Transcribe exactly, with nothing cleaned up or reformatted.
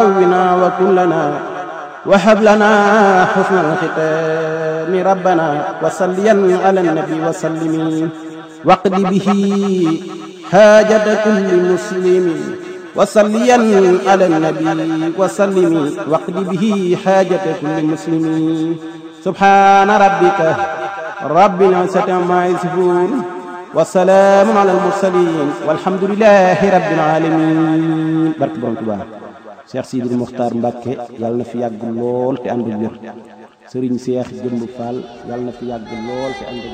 ونا وكلنا وهب لنا حسن الختام ربنا وصليا على النبي وسلم واقض به حاجة كل مسلم وصليا على النبي وسلم واقض به حاجة كل مسلم سبحان ربك رب العزة عما يصفون وسلام على المرسلين والحمد لله رب العالمين barke Borom Tuubaa Cheikh Sidil Mokhtar Mbacké yàlla na fi yàgg lool te ànd ak wér Serigne Cheikh Jëmb Fall yàlla na fi yàgg lool te ànd ak